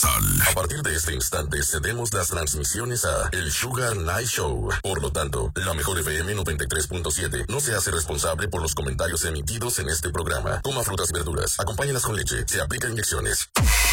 Universal. A partir de este instante cedemos las transmisiones a El Sugar Night Show. Por lo tanto, la mejor FM 93.7 no se hace responsable por los comentarios emitidos en este programa. Coma frutas y verduras, acompáñelas con leche, se aplica inyecciones.